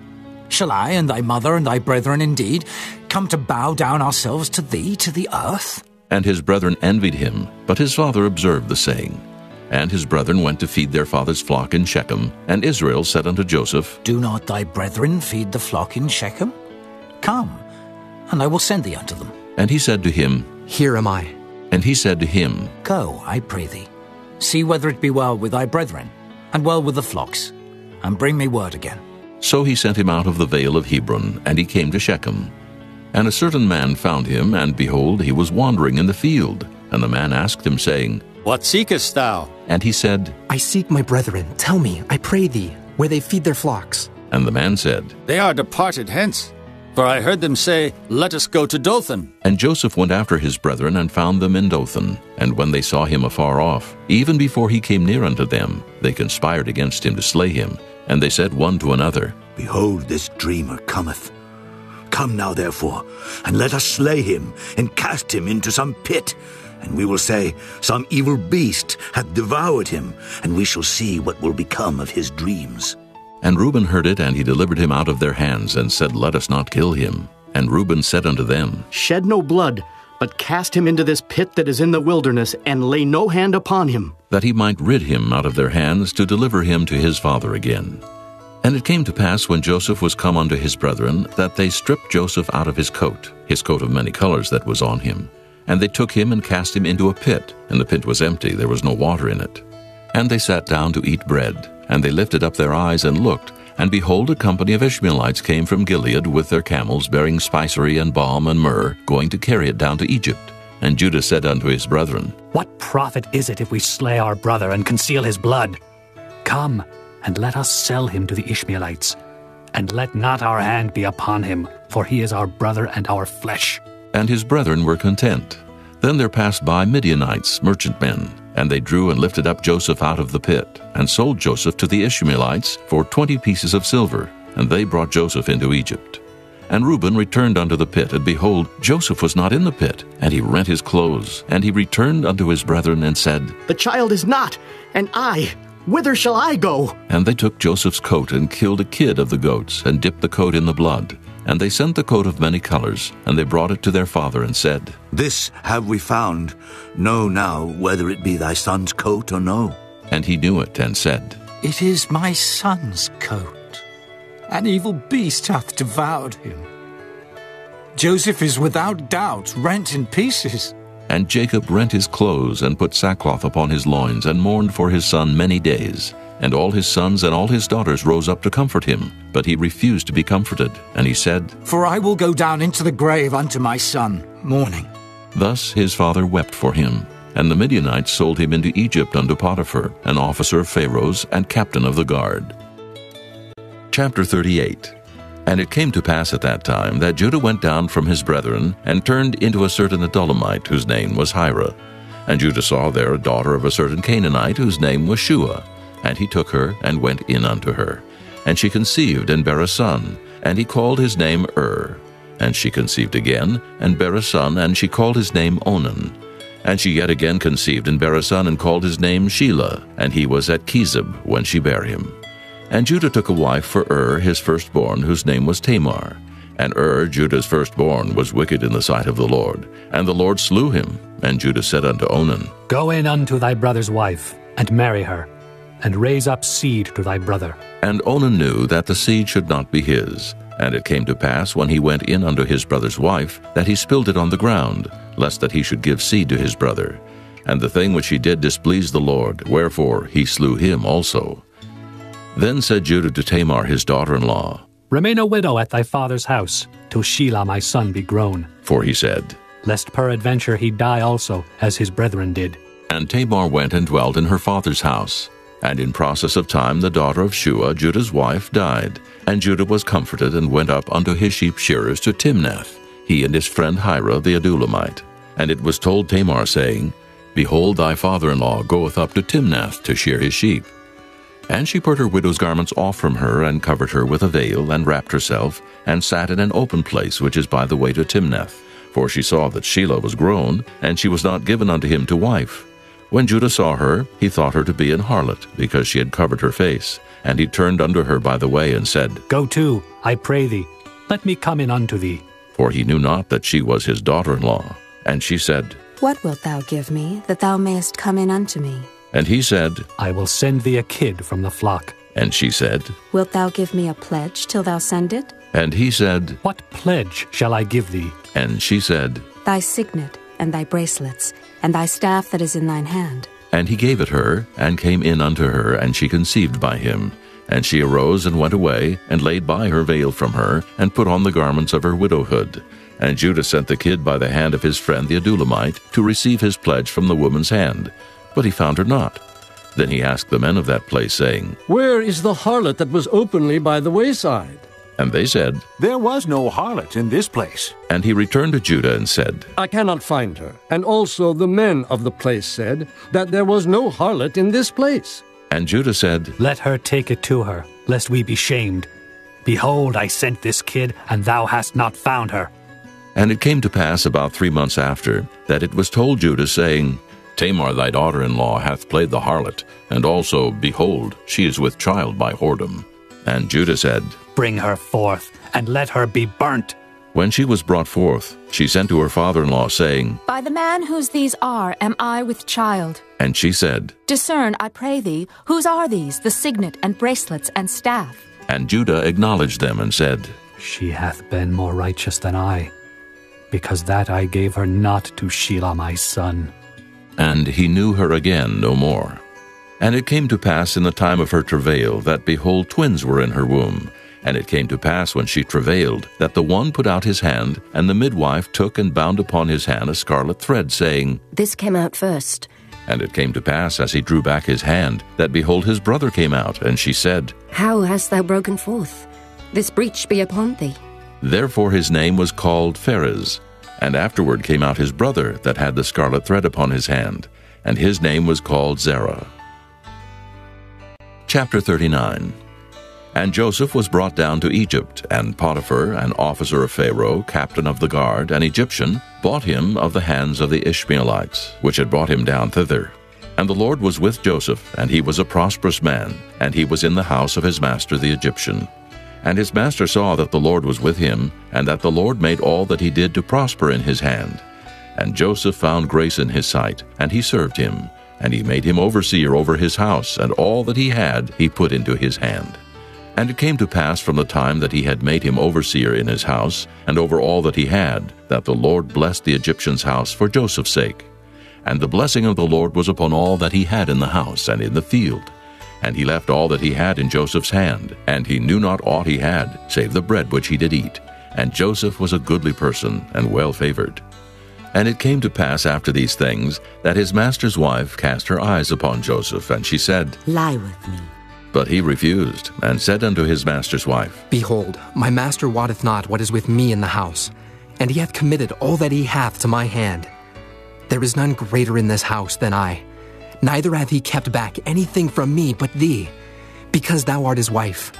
Shall I and thy mother and thy brethren indeed come to bow down ourselves to thee, to the earth? And his brethren envied him, but his father observed the saying. And his brethren went to feed their father's flock in Shechem. And Israel said unto Joseph, Do not thy brethren feed the flock in Shechem? Come, and I will send thee unto them. And he said to him, Here am I. And he said to him, Go, I pray thee, see whether it be well with thy brethren, and well with the flocks, and bring me word again. So he sent him out of the vale of Hebron, and he came to Shechem. And a certain man found him, and behold, he was wandering in the field. And the man asked him, saying, What seekest thou? And he said, I seek my brethren. Tell me, I pray thee, where they feed their flocks. And the man said, They are departed hence. For I heard them say, Let us go to Dothan. And Joseph went after his brethren, and found them in Dothan. And when they saw him afar off, even before he came near unto them, they conspired against him to slay him. And they said one to another, Behold, this dreamer cometh. Come now, therefore, and let us slay him, and cast him into some pit. And we will say, Some evil beast hath devoured him, and we shall see what will become of his dreams. And Reuben heard it, and he delivered him out of their hands, and said, Let us not kill him. And Reuben said unto them, Shed no blood, but cast him into this pit that is in the wilderness, and lay no hand upon him, that he might rid him out of their hands, to deliver him to his father again. And it came to pass, when Joseph was come unto his brethren, that they stripped Joseph out of his coat, his coat of many colors that was on him. And they took him and cast him into a pit, and the pit was empty, there was no water in it. And they sat down to eat bread. And they lifted up their eyes and looked, and behold, a company of Ishmaelites came from Gilead with their camels, bearing spicery and balm and myrrh, going to carry it down to Egypt. And Judah said unto his brethren, What profit is it if we slay our brother and conceal his blood? Come, and let us sell him to the Ishmaelites, and let not our hand be upon him, for he is our brother and our flesh. And his brethren were content. Then there passed by Midianites, merchantmen, and they drew and lifted up Joseph out of the pit, and sold Joseph to the Ishmaelites for twenty pieces of silver, and they brought Joseph into Egypt. And Reuben returned unto the pit, and behold, Joseph was not in the pit. And he rent his clothes, and he returned unto his brethren, and said, The child is not, and I, whither shall I go? And they took Joseph's coat, and killed a kid of the goats, and dipped the coat in the blood. And they sent the coat of many colors, and they brought it to their father, and said, This have we found. Know now whether it be thy son's coat or no. And he knew it, and said, It is my son's coat. An evil beast hath devoured him. Joseph is without doubt rent in pieces, And Jacob rent his clothes, and put sackcloth upon his loins, and mourned for his son many days. And all his sons and all his daughters rose up to comfort him. But he refused to be comforted. And he said, For I will go down into the grave unto my son, mourning. Thus his father wept for him. And the Midianites sold him into Egypt unto Potiphar, an officer of Pharaoh's, and captain of the guard. Chapter thirty-eight. And it came to pass at that time that Judah went down from his brethren, and turned into a certain Adullamite, whose name was Hira. And Judah saw there a daughter of a certain Canaanite, whose name was Shua. And he took her, and went in unto her. And she conceived, and bare a son, and he called his name Ur. And she conceived again, and bare a son, and she called his name Onan. And she yet again conceived, and bare a son, and called his name Shelah. And he was at Chezib when she bare him. And Judah took a wife for Ur his firstborn, whose name was Tamar. And Ur, Judah's firstborn, was wicked in the sight of the Lord. And the Lord slew him. And Judah said unto Onan, Go in unto thy brother's wife, and marry her, and raise up seed to thy brother. And Onan knew that the seed should not be his. And it came to pass, when he went in unto his brother's wife, that he spilled it on the ground, lest that he should give seed to his brother. And the thing which he did displeased the Lord, wherefore he slew him also. Then said Judah to Tamar his daughter-in-law, Remain a widow at thy father's house, till Shelah my son be grown. For he said, Lest peradventure he die also, as his brethren did. And Tamar went and dwelt in her father's house. And in process of time the daughter of Shua, Judah's wife, died. And Judah was comforted, and went up unto his sheep shearers to Timnath, he and his friend Hira the Adullamite. And it was told Tamar, saying, Behold, thy father-in-law goeth up to Timnath to shear his sheep. And she put her widow's garments off from her, and covered her with a veil, and wrapped herself, and sat in an open place which is by the way to Timnath. For she saw that Shelah was grown, and she was not given unto him to wife. When Judah saw her, he thought her to be an harlot, because she had covered her face. And he turned unto her by the way, and said, Go to, I pray thee, let me come in unto thee. For he knew not that she was his daughter-in-law. And she said, What wilt thou give me, that thou mayest come in unto me? And he said, I will send thee a kid from the flock. And she said, Wilt thou give me a pledge till thou send it? And he said, What pledge shall I give thee? And she said, Thy signet, and thy bracelets, and thy staff that is in thine hand. And he gave it her, and came in unto her, and she conceived by him. And she arose and went away, and laid by her veil from her, and put on the garments of her widowhood. And Judah sent the kid by the hand of his friend the Adullamite, to receive his pledge from the woman's hand. But he found her not. Then he asked the men of that place, saying, Where is the harlot that was openly by the wayside? And they said, There was no harlot in this place. And he returned to Judah and said, I cannot find her. And also the men of the place said that there was no harlot in this place. And Judah said, Let her take it to her, lest we be shamed. Behold, I sent this kid, and thou hast not found her. And it came to pass about three months after, that it was told Judah, saying, Tamar thy daughter-in-law hath played the harlot, and also, behold, she is with child by whoredom. And Judah said, Bring her forth, and let her be burnt. When she was brought forth, she sent to her father-in-law, saying, By the man whose these are am I with child. And she said, Discern, I pray thee, whose are these, the signet and bracelets and staff? And Judah acknowledged them, and said, She hath been more righteous than I, because that I gave her not to Shelah my son. And he knew her again no more. And it came to pass in the time of her travail, that, behold, twins were in her womb. And it came to pass when she travailed, that the one put out his hand, and the midwife took and bound upon his hand a scarlet thread, saying, This came out first. And it came to pass, as he drew back his hand, that, behold, his brother came out. And she said, How hast thou broken forth? This breach be upon thee. Therefore his name was called Pharez. And afterward came out his brother that had the scarlet thread upon his hand, and his name was called Zerah. Chapter thirty-nine. And Joseph was brought down to Egypt, and Potiphar, an officer of Pharaoh, captain of the guard, an Egyptian, bought him of the hands of the Ishmaelites, which had brought him down thither. And the Lord was with Joseph, and he was a prosperous man, and he was in the house of his master the Egyptian. And his master saw that the Lord was with him, and that the Lord made all that he did to prosper in his hand. And Joseph found grace in his sight, and he served him. And he made him overseer over his house, and all that he had he put into his hand. And it came to pass from the time that he had made him overseer in his house, and over all that he had, that the Lord blessed the Egyptian's house for Joseph's sake. And the blessing of the Lord was upon all that he had in the house and in the field. And he left all that he had in Joseph's hand, and he knew not aught he had, save the bread which he did eat. And Joseph was a goodly person, and well favored. And it came to pass after these things, that his master's wife cast her eyes upon Joseph, and she said, Lie with me. But he refused, and said unto his master's wife, Behold, my master wotteth not what is with me in the house, and he hath committed all that he hath to my hand. There is none greater in this house than I, neither hath he kept back anything from me but thee, because thou art his wife.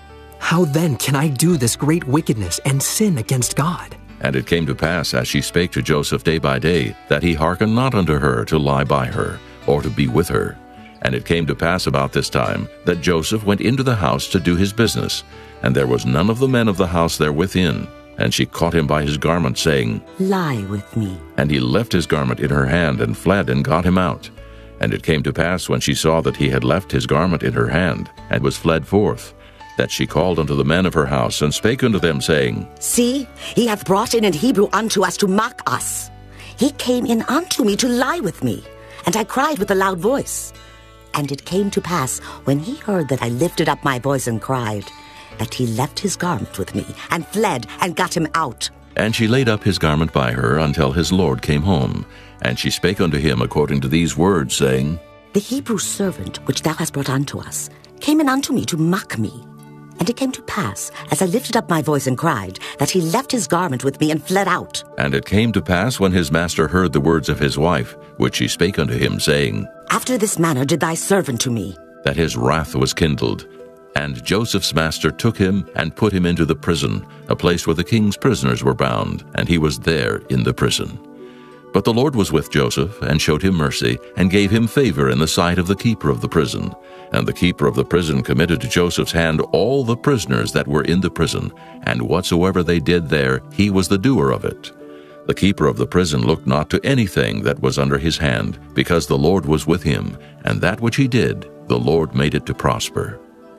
How then can I do this great wickedness and sin against God? And it came to pass, as she spake to Joseph day by day, that he hearkened not unto her to lie by her, or to be with her. And it came to pass about this time, that Joseph went into the house to do his business, and there was none of the men of the house there within. And she caught him by his garment, saying, Lie with me. And he left his garment in her hand, and fled, and got him out. And it came to pass, when she saw that he had left his garment in her hand, and was fled forth, that she called unto the men of her house, and spake unto them, saying, See, he hath brought in an Hebrew unto us to mock us. He came in unto me to lie with me, and I cried with a loud voice. And it came to pass, when he heard that I lifted up my voice and cried, that he left his garment with me, and fled, and got him out. And she laid up his garment by her until his lord came home. And she spake unto him according to these words, saying, The Hebrew servant which thou hast brought unto us came in unto me to mock me. And it came to pass, as I lifted up my voice and cried, that he left his garment with me and fled out. And it came to pass, when his master heard the words of his wife, which she spake unto him, saying, After this manner did thy servant to me, that his wrath was kindled. And Joseph's master took him, and put him into the prison, a place where the king's prisoners were bound, and he was there in the prison. But the Lord was with Joseph, and showed him mercy, and gave him favor in the sight of the keeper of the prison. And the keeper of the prison committed to Joseph's hand all the prisoners that were in the prison, and whatsoever they did there, he was the doer of it. The keeper of the prison looked not to anything that was under his hand, because the Lord was with him, and that which he did, the Lord made it to prosper.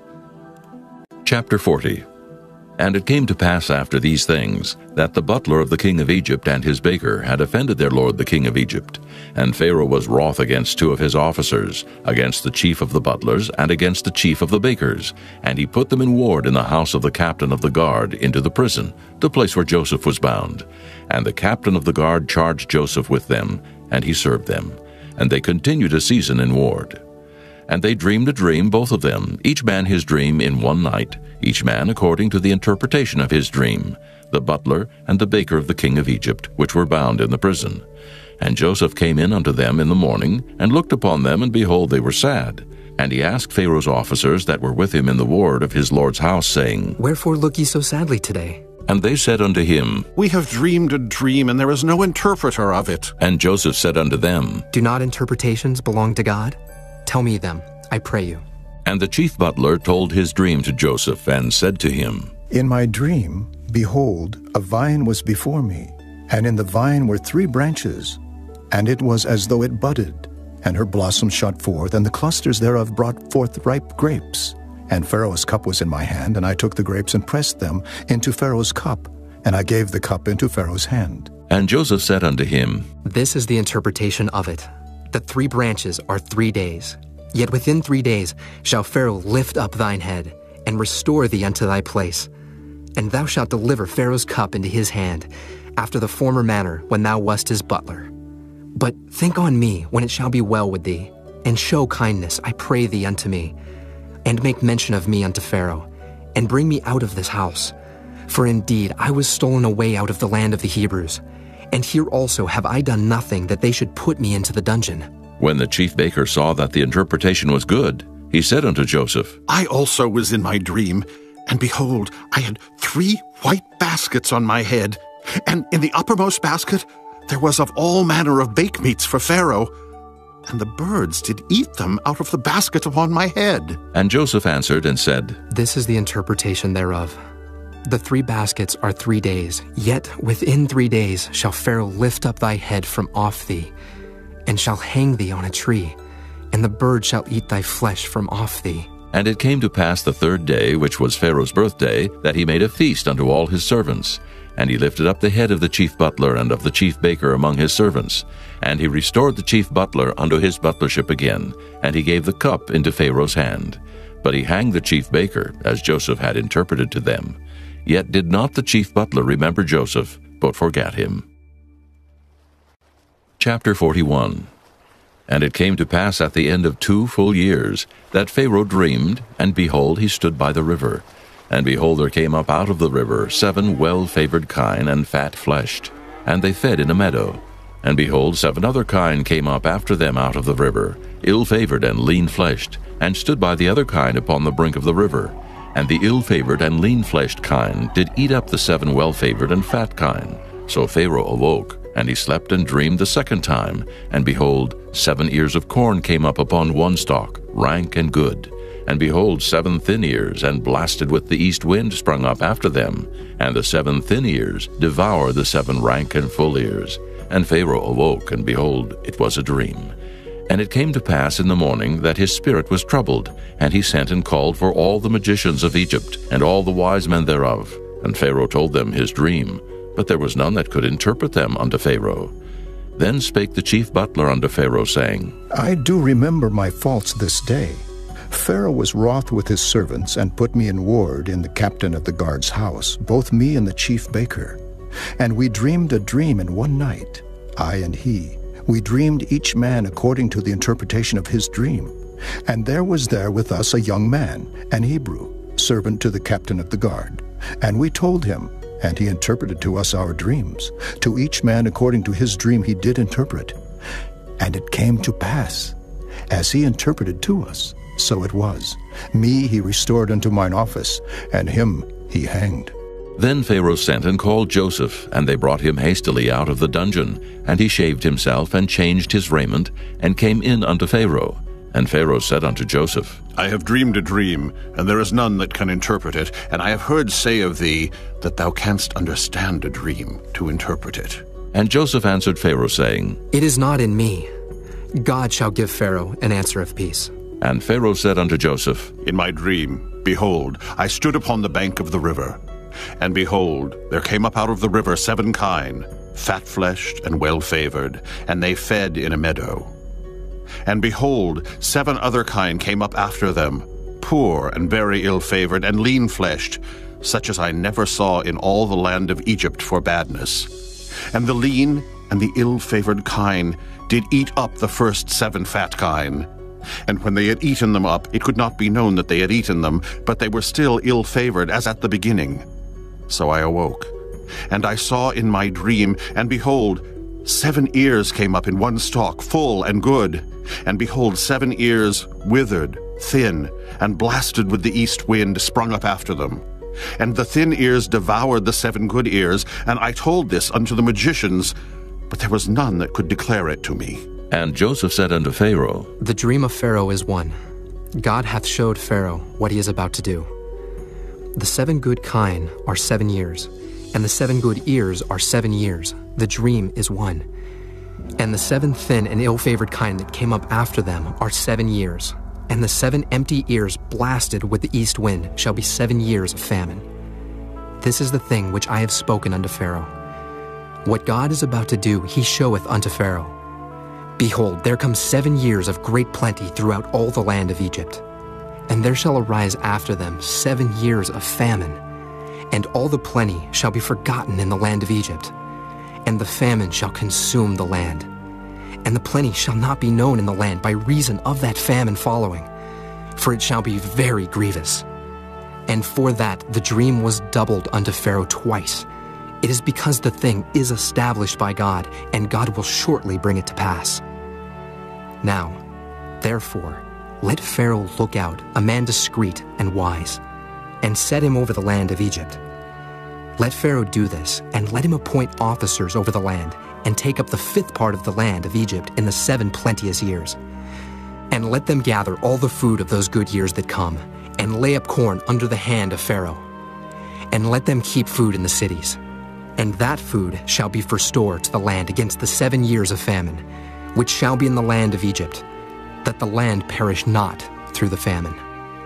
Chapter forty. And it came to pass after these things, that the butler of the king of Egypt and his baker had offended their lord the king of Egypt. And Pharaoh was wroth against two of his officers, against the chief of the butlers, and against the chief of the bakers. And he put them in ward in the house of the captain of the guard into the prison, the place where Joseph was bound. And the captain of the guard charged Joseph with them, and he served them. And they continued a season in ward. And they dreamed a dream, both of them, each man his dream in one night, each man according to the interpretation of his dream, the butler and the baker of the king of Egypt, which were bound in the prison. And Joseph came in unto them in the morning, and looked upon them, and behold, they were sad. And he asked Pharaoh's officers that were with him in the ward of his lord's house, saying, Wherefore look ye so sadly today? And they said unto him, We have dreamed a dream, and there is no interpreter of it. And Joseph said unto them, Do not interpretations belong to God? Tell me them, I pray you. And the chief butler told his dream to Joseph, and said to him, In my dream, behold, a vine was before me, and in the vine were three branches, and it was as though it budded, and her blossoms shot forth, and the clusters thereof brought forth ripe grapes. And Pharaoh's cup was in my hand, and I took the grapes and pressed them into Pharaoh's cup, and I gave the cup into Pharaoh's hand. And Joseph said unto him, This is the interpretation of it. The three branches are three days. Yet within three days shall Pharaoh lift up thine head, and restore thee unto thy place. And thou shalt deliver Pharaoh's cup into his hand, after the former manner when thou wast his butler. But think on me when it shall be well with thee, and show kindness, I pray thee, unto me, and make mention of me unto Pharaoh, and bring me out of this house. For indeed I was stolen away out of the land of the Hebrews, and here also have I done nothing that they should put me into the dungeon. When the chief baker saw that the interpretation was good, he said unto Joseph, I also was in my dream, and behold, I had three white baskets on my head, and in the uppermost basket there was of all manner of bake meats for Pharaoh, and the birds did eat them out of the basket upon my head. And Joseph answered and said, This is the interpretation thereof. The three baskets are three days, yet within three days shall Pharaoh lift up thy head from off thee, and shall hang thee on a tree, and the bird shall eat thy flesh from off thee. And it came to pass the third day, which was Pharaoh's birthday, that he made a feast unto all his servants. And he lifted up the head of the chief butler and of the chief baker among his servants. And he restored the chief butler unto his butlership again, and he gave the cup into Pharaoh's hand. But he hanged the chief baker, as Joseph had interpreted to them. Yet did not the chief butler remember Joseph, but forgat him. Chapter forty-one. And it came to pass at the end of two full years, that Pharaoh dreamed, and behold, he stood by the river. And behold, there came up out of the river seven well-favored kine and fat-fleshed, and they fed in a meadow. And behold, seven other kine came up after them out of the river, ill-favored and lean-fleshed, and stood by the other kine upon the brink of the river. And the ill-favored and lean-fleshed kine did eat up the seven well-favored and fat kine. So Pharaoh awoke, and he slept and dreamed the second time. And behold, seven ears of corn came up upon one stalk, rank and good. And behold, seven thin ears, and blasted with the east wind, sprung up after them. And the seven thin ears devoured the seven rank and full ears. And Pharaoh awoke, and behold, it was a dream. And it came to pass in the morning that his spirit was troubled, and he sent and called for all the magicians of Egypt, and all the wise men thereof. And Pharaoh told them his dream, but there was none that could interpret them unto Pharaoh. Then spake the chief butler unto Pharaoh, saying, I do remember my faults this day. Pharaoh was wroth with his servants, and put me in ward in the captain of the guard's house, both me and the chief baker. And we dreamed a dream in one night, I and he. We dreamed each man according to the interpretation of his dream. And there was there with us a young man, an Hebrew, servant to the captain of the guard. And we told him, and he interpreted to us our dreams. To each man according to his dream he did interpret. And it came to pass, as he interpreted to us, so it was. Me he restored unto mine office, and him he hanged. Then Pharaoh sent and called Joseph, and they brought him hastily out of the dungeon. And he shaved himself, and changed his raiment, and came in unto Pharaoh. And Pharaoh said unto Joseph, I have dreamed a dream, and there is none that can interpret it. And I have heard say of thee, that thou canst understand a dream to interpret it. And Joseph answered Pharaoh, saying, It is not in me. God shall give Pharaoh an answer of peace. And Pharaoh said unto Joseph, In my dream, behold, I stood upon the bank of the river. And behold, there came up out of the river seven kine, fat-fleshed and well-favored, and they fed in a meadow. And behold, seven other kine came up after them, poor and very ill-favored and lean-fleshed, such as I never saw in all the land of Egypt for badness. And the lean and the ill-favored kine did eat up the first seven fat kine. And when they had eaten them up, it could not be known that they had eaten them, but they were still ill-favored as at the beginning. So I awoke, and I saw in my dream, and behold, seven ears came up in one stalk, full and good. And behold, seven ears withered, thin, and blasted with the east wind sprung up after them. And the thin ears devoured the seven good ears, and I told this unto the magicians, but there was none that could declare it to me. And Joseph said unto Pharaoh, The dream of Pharaoh is one. God hath showed Pharaoh what he is about to do. The seven good kine are seven years, and the seven good ears are seven years. The dream is one. And the seven thin and ill-favored kine that came up after them are seven years. And the seven empty ears blasted with the east wind shall be seven years of famine. This is the thing which I have spoken unto Pharaoh. What God is about to do he showeth unto Pharaoh. Behold, there come seven years of great plenty throughout all the land of Egypt. And there shall arise after them seven years of famine, and all the plenty shall be forgotten in the land of Egypt, and the famine shall consume the land. And the plenty shall not be known in the land by reason of that famine following, for it shall be very grievous. And for that the dream was doubled unto Pharaoh twice. It is because the thing is established by God, and God will shortly bring it to pass. Now, therefore, let Pharaoh look out, a man discreet and wise, and set him over the land of Egypt. Let Pharaoh do this, and let him appoint officers over the land, and take up the fifth part of the land of Egypt in the seven plenteous years. And let them gather all the food of those good years that come, and lay up corn under the hand of Pharaoh. And let them keep food in the cities. And that food shall be for store to the land against the seven years of famine, which shall be in the land of Egypt, that the land perish not through the famine.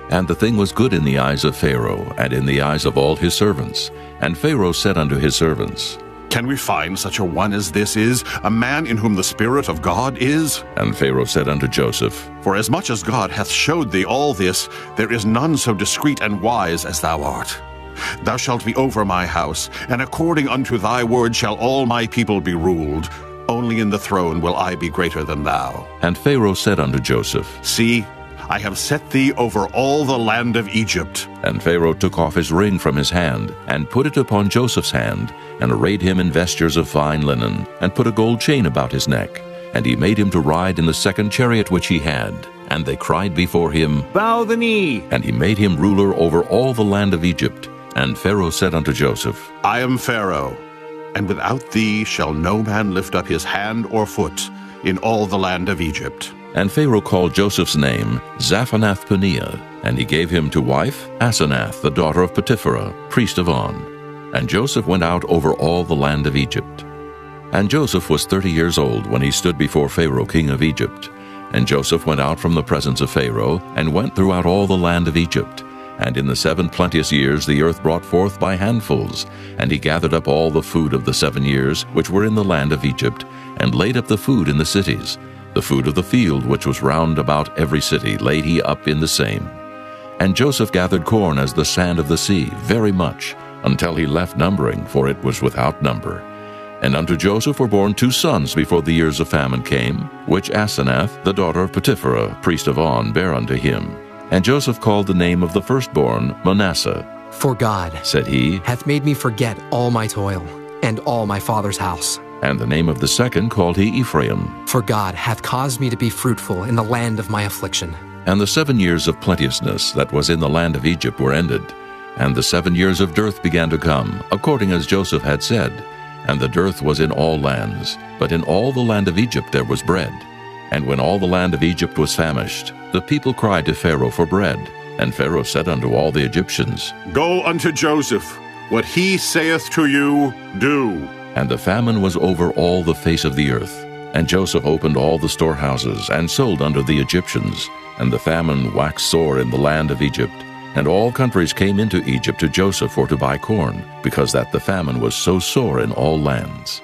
And the thing was good in the eyes of Pharaoh, and in the eyes of all his servants. And Pharaoh said unto his servants, Can we find such a one as this is, a man in whom the Spirit of God is? And Pharaoh said unto Joseph, For as much as God hath showed thee all this, there is none so discreet and wise as thou art. Thou shalt be over my house, and according unto thy word shall all my people be ruled. Only in the throne will I be greater than thou. And Pharaoh said unto Joseph, See, I have set thee over all the land of Egypt. And Pharaoh took off his ring from his hand, and put it upon Joseph's hand, and arrayed him in vestures of fine linen, and put a gold chain about his neck. And he made him to ride in the second chariot which he had. And they cried before him, Bow the knee. And he made him ruler over all the land of Egypt. And Pharaoh said unto Joseph, I am Pharaoh, and without thee shall no man lift up his hand or foot in all the land of Egypt. And Pharaoh called Joseph's name Zaphanath-Paneah, and he gave him to wife Asenath, the daughter of Potipherah, priest of On. And Joseph went out over all the land of Egypt. And Joseph was thirty years old when he stood before Pharaoh king of Egypt. And Joseph went out from the presence of Pharaoh, and went throughout all the land of Egypt. And in the seven plenteous years the earth brought forth by handfuls. And he gathered up all the food of the seven years which were in the land of Egypt, and laid up the food in the cities. The food of the field which was round about every city laid he up in the same. And Joseph gathered corn as the sand of the sea, very much, until he left numbering, for it was without number. And unto Joseph were born two sons before the years of famine came, which Asenath, the daughter of Potipherah, priest of On, bare unto him. And Joseph called the name of the firstborn Manasseh. For God, said he, hath made me forget all my toil, and all my father's house. And the name of the second called he Ephraim. For God hath caused me to be fruitful in the land of my affliction. And the seven years of plenteousness that was in the land of Egypt were ended. And the seven years of dearth began to come, according as Joseph had said. And the dearth was in all lands, but in all the land of Egypt there was bread. And when all the land of Egypt was famished, the people cried to Pharaoh for bread. And Pharaoh said unto all the Egyptians, Go unto Joseph, what he saith to you, do. And the famine was over all the face of the earth. And Joseph opened all the storehouses, and sold unto the Egyptians. And the famine waxed sore in the land of Egypt. And all countries came into Egypt to Joseph for to buy corn, because that the famine was so sore in all lands.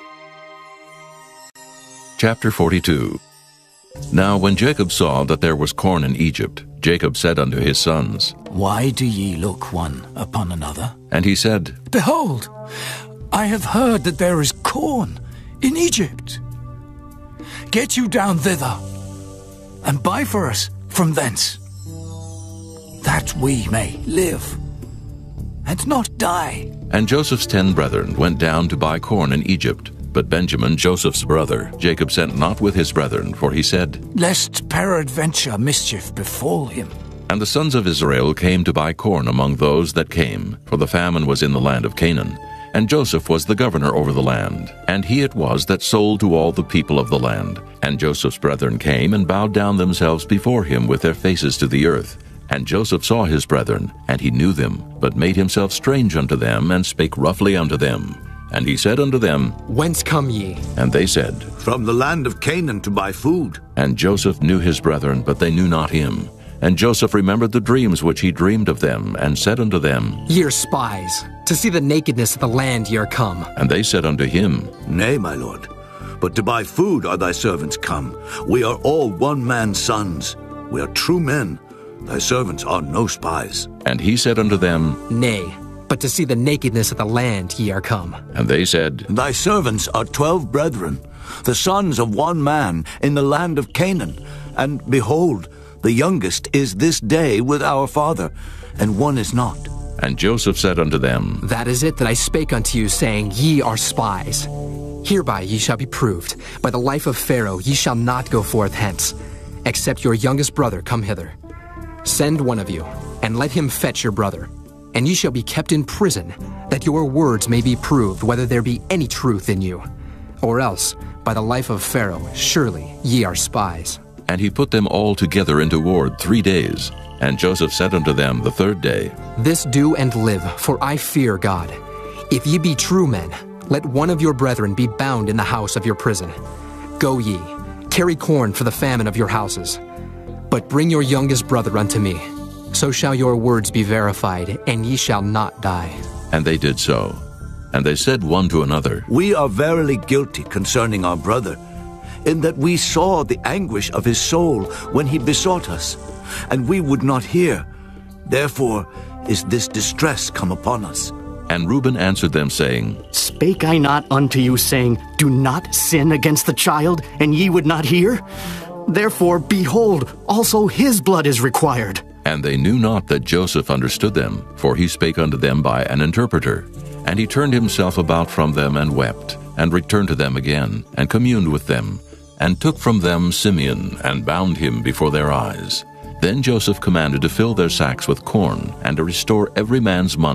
Chapter forty-two. Now when Jacob saw that there was corn in Egypt, Jacob said unto his sons, Why do ye look one upon another? And he said, Behold, I have heard that there is corn in Egypt. Get you down thither, and buy for us from thence, that we may live, and not die. And Joseph's ten brethren went down to buy corn in Egypt. But Benjamin, Joseph's brother, Jacob sent not with his brethren, for he said, Lest peradventure mischief befall him. And the sons of Israel came to buy corn among those that came, for the famine was in the land of Canaan. And Joseph was the governor over the land, and he it was that sold to all the people of the land. And Joseph's brethren came and bowed down themselves before him with their faces to the earth. And Joseph saw his brethren, and he knew them, but made himself strange unto them, and spake roughly unto them. And he said unto them, Whence come ye? And they said, From the land of Canaan to buy food. And Joseph knew his brethren, but they knew not him. And Joseph remembered the dreams which he dreamed of them, and said unto them, Ye are spies, to see the nakedness of the land ye are come. And they said unto him, Nay, my lord, but to buy food are thy servants come. We are all one man's sons. We are true men. Thy servants are no spies. And he said unto them, Nay, but to see the nakedness of the land ye are come. And they said, Thy servants are twelve brethren, the sons of one man in the land of Canaan. And behold, the youngest is this day with our father, and one is not. And Joseph said unto them, That is it that I spake unto you, saying, Ye are spies. Hereby ye shall be proved. By the life of Pharaoh ye shall not go forth hence, except your youngest brother come hither. Send one of you, and let him fetch your brother. And ye shall be kept in prison, that your words may be proved whether there be any truth in you. Or else, by the life of Pharaoh, surely ye are spies. And he put them all together into ward three days. And Joseph said unto them the third day, This do and live, for I fear God. If ye be true men, let one of your brethren be bound in the house of your prison. Go ye, carry corn for the famine of your houses. But bring your youngest brother unto me. So shall your words be verified, and ye shall not die. And they did so. And they said one to another, We are verily guilty concerning our brother, in that we saw the anguish of his soul when he besought us, and we would not hear. Therefore is this distress come upon us. And Reuben answered them, saying, Spake I not unto you, saying, Do not sin against the child, and ye would not hear? Therefore, behold, also his blood is required. And they knew not that Joseph understood them, for he spake unto them by an interpreter. And he turned himself about from them and wept, and returned to them again, and communed with them, and took from them Simeon, and bound him before their eyes. Then Joseph commanded to fill their sacks with corn, and to restore every man's money